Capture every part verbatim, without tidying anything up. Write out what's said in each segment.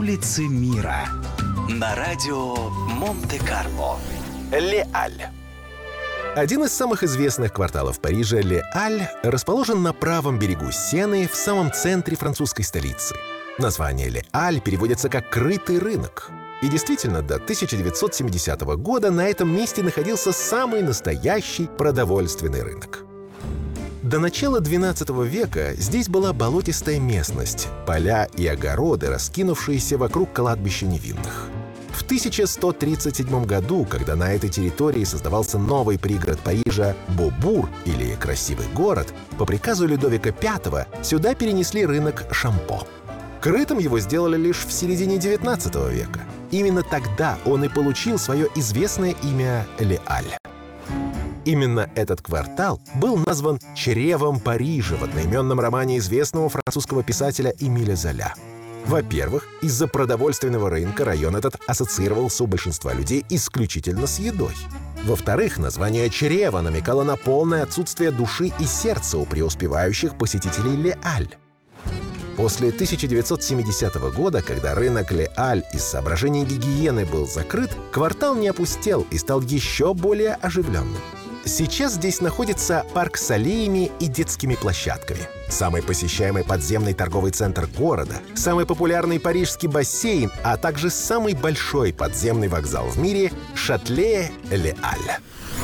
Улицы мира на радио Монте-Карло. Ле-Аль. Один из самых известных кварталов Парижа, Ле-Аль, расположен на правом берегу Сены, в самом центре французской столицы. Название Ле-Аль переводится как «крытый рынок». И действительно, до тысяча девятьсот семидесятого года на этом месте находился самый настоящий продовольственный рынок. До начала двенадцатого века здесь была болотистая местность, поля и огороды, раскинувшиеся вокруг кладбища невинных. В тысяча сто тридцать седьмом году, когда на этой территории создавался новый пригород Парижа Бобур, или «Красивый город», по приказу Людовика пятого сюда перенесли рынок Шампо. Крытым его сделали лишь в середине девятнадцатого века. Именно тогда он и получил свое известное имя Ле-Аль. Именно этот квартал был назван «Чревом Парижа» в одноименном романе известного французского писателя Эмиля Золя. Во-первых, из-за продовольственного рынка район этот ассоциировался у большинства людей исключительно с едой. Во-вторых, название «Чрево» намекало на полное отсутствие души и сердца у преуспевающих посетителей Ле-Аль. После тысяча девятьсот семидесятого года, когда рынок Ле-Аль из соображений гигиены был закрыт, квартал не опустел и стал еще более оживленным. Сейчас здесь находится парк с аллеями и детскими площадками, самый посещаемый подземный торговый центр города, самый популярный парижский бассейн, а также самый большой подземный вокзал в мире — Шатле Ле-Аль.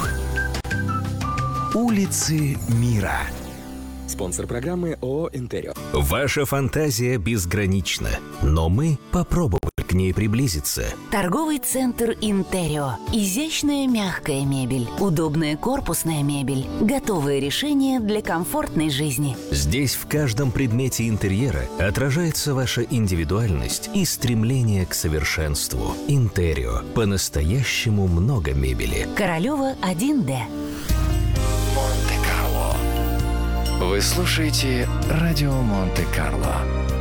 Улицы мира. Спонсор программы ООО «Интерио». Ваша фантазия безгранична, но мы попробовали к ней приблизиться. Торговый центр «Интерио». Изящная мягкая мебель, удобная корпусная мебель, готовые решения для комфортной жизни. Здесь в каждом предмете интерьера отражается ваша индивидуальность и стремление к совершенству. «Интерио». По-настоящему много мебели. Королева один Д. Монте-Карло. Вы слушаете радио Монте-Карло.